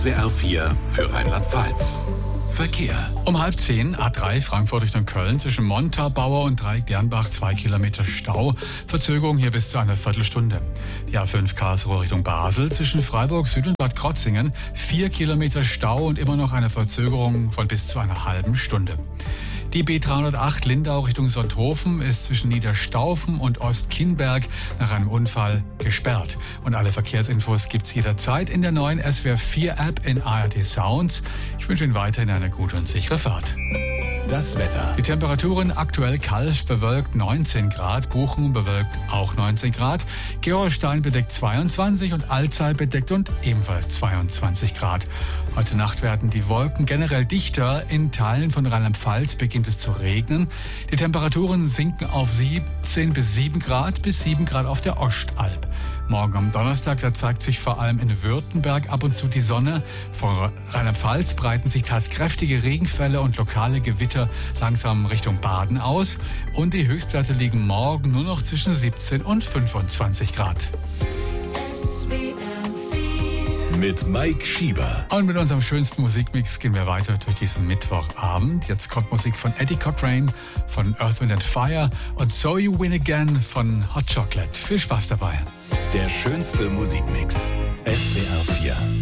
SWR 4 für Rheinland-Pfalz. Verkehr. Um 9:30 A3 Frankfurt Richtung Köln zwischen Montabaur und Dreieck-Dernbach 2 Kilometer Stau. Verzögerung hier bis zu einer Viertelstunde. Die A5 Karlsruhe Richtung Basel zwischen Freiburg Süd und Bad Krotzingen 4 Kilometer Stau und immer noch eine Verzögerung von bis zu einer halben Stunde. Die B308 Lindau Richtung Sonthofen ist zwischen Niederstaufen und Ostkienberg nach einem Unfall gesperrt. Und alle Verkehrsinfos gibt's jederzeit in der neuen SWR 4 App in ARD Sounds. Ich wünsche Ihnen weiterhin eine gute und sichere Fahrt. Das Wetter. Die Temperaturen aktuell kalt, bewölkt 19 Grad, Bochum bewölkt auch 19 Grad, Gerolstein bedeckt 22 und Alzey bedeckt und ebenfalls 22 Grad. Heute Nacht werden die Wolken generell dichter, in Teilen von Rheinland-Pfalz beginnt es zu regnen. Die Temperaturen sinken auf 17 bis 7 Grad bis 7 Grad auf der Ostalb. Morgen am Donnerstag, da zeigt sich vor allem in Württemberg ab und zu die Sonne. Vor Rheinland-Pfalz breiten sich teils kräftige Regenfälle und lokale Gewitter langsam Richtung Baden aus. Und die Höchstwerte liegen morgen nur noch zwischen 17 und 25 Grad. Mit Mike Schieber. Und mit unserem schönsten Musikmix gehen wir weiter durch diesen Mittwochabend. Jetzt kommt Musik von Eddie Cochrane, von Earth, Wind & Fire und So You Win Again von Hot Chocolate. Viel Spaß dabei. Der schönste Musikmix. SWR 4.